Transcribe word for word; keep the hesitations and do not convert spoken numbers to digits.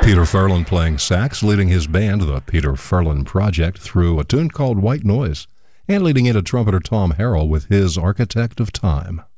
Peter Furlan playing sax, leading his band, the Peter Furlan Project, through a tune called White Noise, and leading into trumpeter Tom Harrell with his Architect of Time.